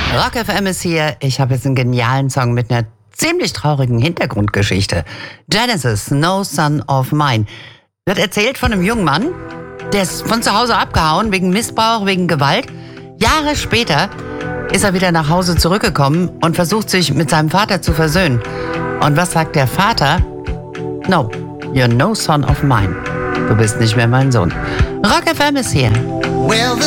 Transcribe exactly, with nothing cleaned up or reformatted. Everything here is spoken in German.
Rock F M ist hier. Ich habe jetzt einen genialen Song mit einer ziemlich traurigen Hintergrundgeschichte. Genesis, No Son of Mine. Wird erzählt von einem jungen Mann, der ist von zu Hause abgehauen wegen Missbrauch, wegen Gewalt. Jahre später ist er wieder nach Hause zurückgekommen und versucht sich mit seinem Vater zu versöhnen. Und was sagt der Vater? No, you're no son of mine. Du bist nicht mehr mein Sohn. Rock F M ist hier. Well,